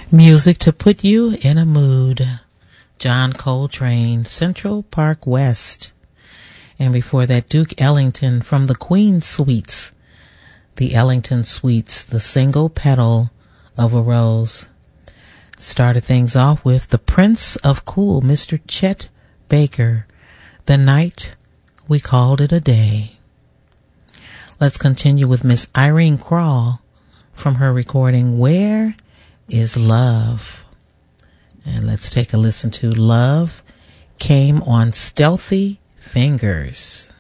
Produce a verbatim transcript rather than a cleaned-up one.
Music to put you in a mood. John Coltrane, Central Park West. And before that, Duke Ellington from the Queen Suites. The Ellington Suites, the single petal of a rose. Started things off with the Prince of Cool, Mister Chet Baker. The Night We Called It a Day. Let's continue with Miss Irene Krall from her recording Where is Love? And let's take a listen to Love Came on Stealthy Fingers.